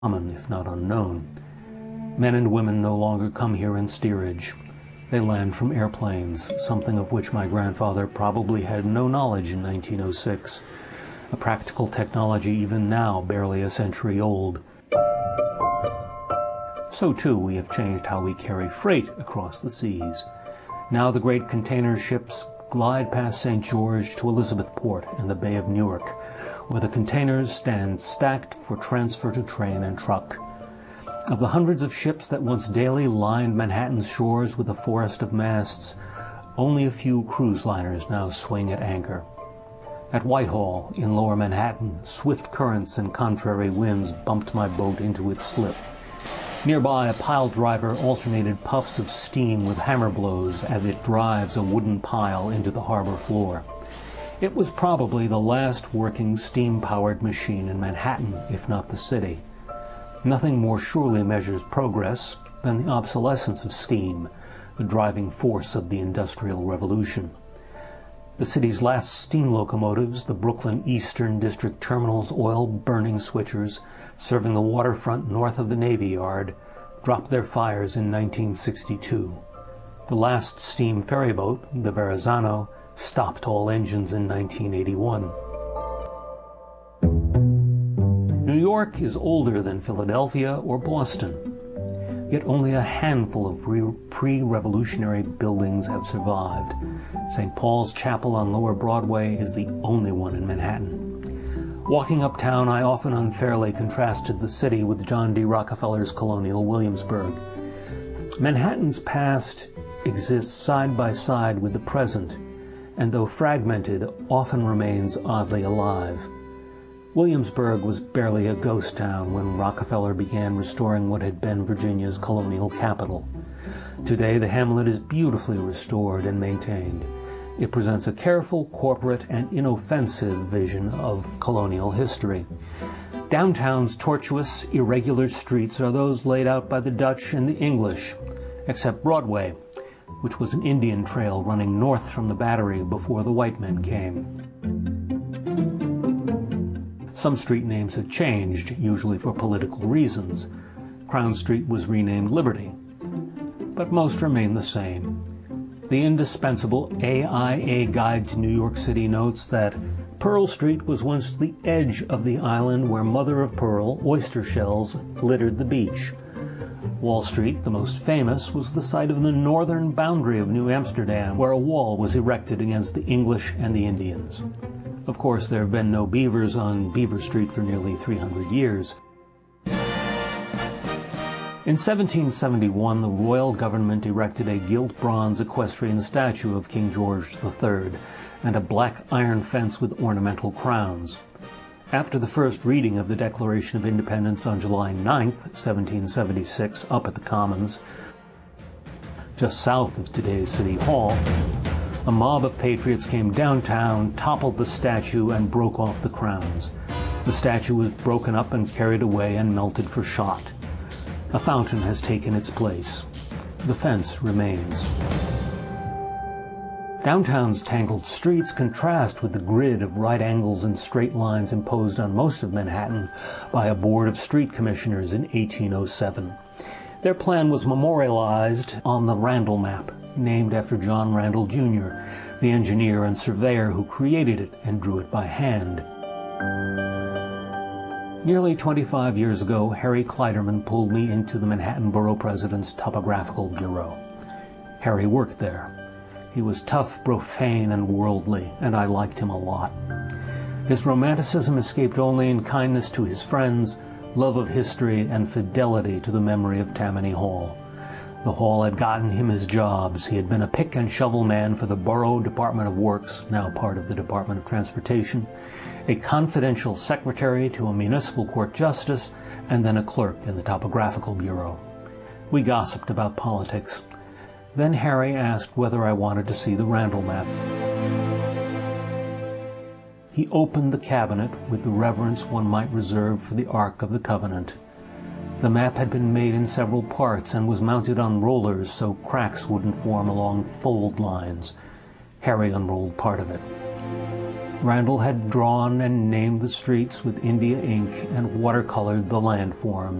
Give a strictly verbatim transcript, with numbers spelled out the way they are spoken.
common, if not unknown. Men and women no longer come here in steerage. They land from airplanes, something of which my grandfather probably had no knowledge in nineteen oh six, a practical technology even now barely a century old. So too we have changed how we carry freight across the seas. Now the great container ships glide past Saint George to Elizabethport in the Bay of Newark, where the containers stand stacked for transfer to train and truck. Of the hundreds of ships that once daily lined Manhattan's shores with a forest of masts, only a few cruise liners now swing at anchor. At Whitehall, in lower Manhattan, swift currents and contrary winds bumped my boat into its slip. Nearby, a pile driver alternated puffs of steam with hammer blows as it drives a wooden pile into the harbor floor. It was probably the last working steam-powered machine in Manhattan, if not the city. Nothing more surely measures progress than the obsolescence of steam, the driving force of the Industrial Revolution. The city's last steam locomotives, the Brooklyn Eastern District Terminal's oil-burning switchers, serving the waterfront north of the Navy Yard, dropped their fires in nineteen sixty-two. The last steam ferryboat, the Verrazano, stopped all engines in nineteen eighty-one. New York is older than Philadelphia or Boston, yet only a handful of pre-revolutionary buildings have survived. Saint Paul's Chapel on Lower Broadway is the only one in Manhattan. Walking uptown, I often unfairly contrasted the city with John D. Rockefeller's colonial Williamsburg. Manhattan's past exists side by side with the present, and though fragmented, often remains oddly alive. Williamsburg was barely a ghost town when Rockefeller began restoring what had been Virginia's colonial capital. Today, the hamlet is beautifully restored and maintained. It presents a careful, corporate, and inoffensive vision of colonial history. Downtown's tortuous, irregular streets are those laid out by the Dutch and the English, except Broadway, which was an Indian trail running north from the Battery before the white men came. Some street names have changed, usually for political reasons. Crown Street was renamed Liberty, but most remain the same. The indispensable A I A Guide to New York City notes that Pearl Street was once the edge of the island where mother-of-pearl oyster shells littered the beach. Wall Street, the most famous, was the site of the northern boundary of New Amsterdam, where a wall was erected against the English and the Indians. Of course, there have been no beavers on Beaver Street for nearly three hundred years. In seventeen seventy-one, the royal government erected a gilt bronze equestrian statue of King George the Third and a black iron fence with ornamental crowns. After the first reading of the Declaration of Independence on July ninth, seventeen seventy-six, up at the Commons, just south of today's City Hall, a mob of patriots came downtown, toppled the statue, and broke off the crowns. The statue was broken up and carried away and melted for shot. A fountain has taken its place. The fence remains. Downtown's tangled streets contrast with the grid of right angles and straight lines imposed on most of Manhattan by a board of street commissioners in eighteen oh seven. Their plan was memorialized on the Randall map, named after John Randall Junior, the engineer and surveyor who created it and drew it by hand. Nearly twenty-five years ago, Harry Kleiderman pulled me into the Manhattan Borough President's Topographical Bureau. Harry worked there. He was tough, profane, and worldly, and I liked him a lot. His romanticism escaped only in kindness to his friends, love of history, and fidelity to the memory of Tammany Hall. The hall had gotten him his jobs. He had been a pick and shovel man for the Borough Department of Works, now part of the Department of Transportation, a confidential secretary to a municipal court justice, and then a clerk in the Topographical Bureau. We gossiped about politics. Then Harry asked whether I wanted to see the Randall map. He opened the cabinet with the reverence one might reserve for the Ark of the Covenant. The map had been made in several parts and was mounted on rollers so cracks wouldn't form along fold lines. Harry unrolled part of it. Randall had drawn and named the streets with India ink and watercolored the landforms.